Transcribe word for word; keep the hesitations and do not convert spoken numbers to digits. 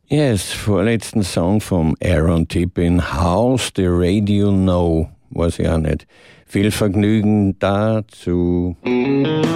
Yes, vorletzten Song vom Aaron Tippin, How's the Radio Know, weiß ich auch nicht. Viel Vergnügen dazu.